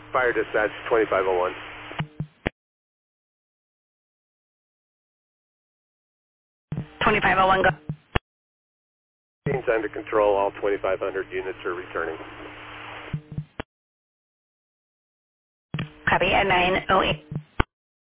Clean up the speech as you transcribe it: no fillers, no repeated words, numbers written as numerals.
Fire dispatch 2501. Go. Teams under control, all 2500 units are returning. Copy at 908.